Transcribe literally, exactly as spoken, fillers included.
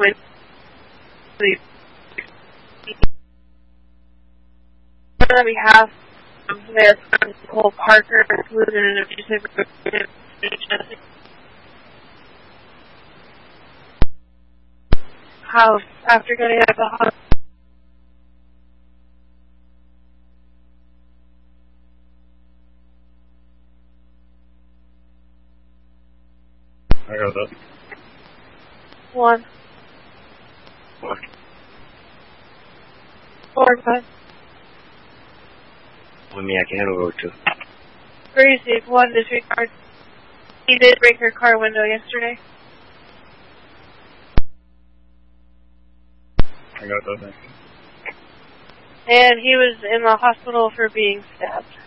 when that we have with Nicole Parker, who was in an abusive relationship. How after getting out of the hospital. I got that. One. What? Four, five. With me, I can handle road two. Gracie, one disregard. He did break her car window yesterday. I got that. Thanks. And he was in the hospital for being stabbed.